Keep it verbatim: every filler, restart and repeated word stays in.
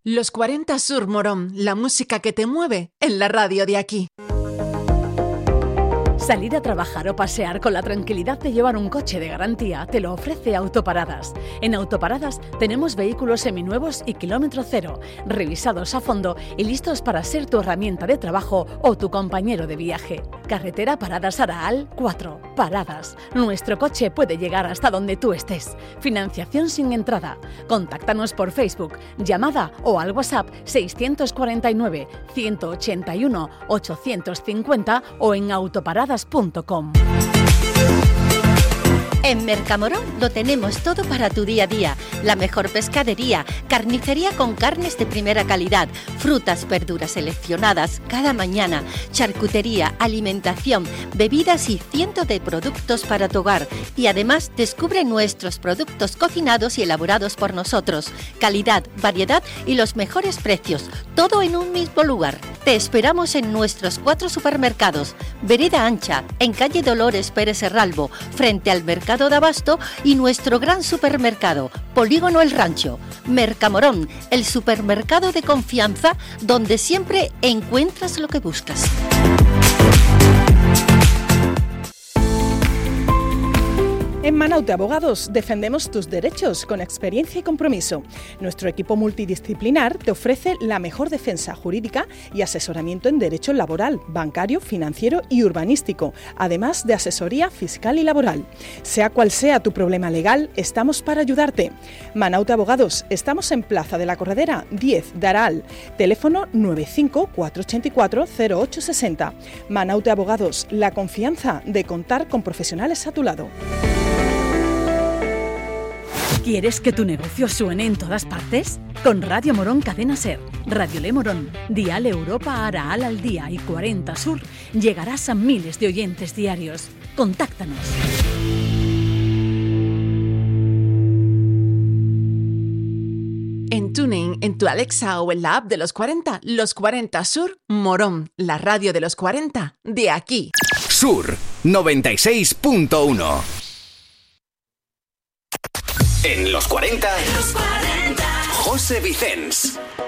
Los cuarenta Sur Morón, la música que te mueve en la radio de aquí. Salir a trabajar o pasear con la tranquilidad de llevar un coche de garantía te lo ofrece Autoparadas. En Autoparadas tenemos vehículos seminuevos y kilómetro cero, revisados a fondo y listos para ser tu herramienta de trabajo o tu compañero de viaje. Carretera Paradas Araal cuatro. Paradas. Nuestro coche puede llegar hasta donde tú estés. Financiación sin entrada. Contáctanos por Facebook, llamada o al WhatsApp seiscientos cuarenta y nueve, ciento ochenta y uno, ochocientos cincuenta o en autoparadas punto com. En Mercamorón lo tenemos todo para tu día a día. La mejor pescadería, carnicería con carnes de primera calidad, frutas, verduras seleccionadas cada mañana, charcutería, alimentación, bebidas y cientos de productos para tu hogar. Y además descubre nuestros productos cocinados y elaborados por nosotros. Calidad, variedad y los mejores precios. Todo en un mismo lugar. Te esperamos en nuestros cuatro supermercados. Vereda Ancha, en calle Dolores Pérez Herralbo, frente al Mercado de Abasto, y nuestro gran supermercado, Polígono El Rancho. Mercamorón, el supermercado de confianza donde siempre encuentras lo que buscas. En Manaute Abogados defendemos tus derechos con experiencia y compromiso. Nuestro equipo multidisciplinar te ofrece la mejor defensa jurídica y asesoramiento en derecho laboral, bancario, financiero y urbanístico, además de asesoría fiscal y laboral. Sea cual sea tu problema legal, estamos para ayudarte. Manaute Abogados, estamos en Plaza de la Corredera diez de Araal, teléfono nueve cinco, cuatro ocho cuatro, cero ocho seis cero. Manaute Abogados, la confianza de contar con profesionales a tu lado. ¿Quieres que tu negocio suene en todas partes? Con Radio Morón Cadena Ser, Radio Le Morón, Dial Europa Araal al día y cuarenta Sur llegarás a miles de oyentes diarios. Contáctanos. En TuneIn, en tu Alexa o en la app de los cuarenta, Los cuarenta Sur Morón, la radio de los cuarenta de aquí. Sur noventa y seis punto uno. En los cuarenta, José Vicens.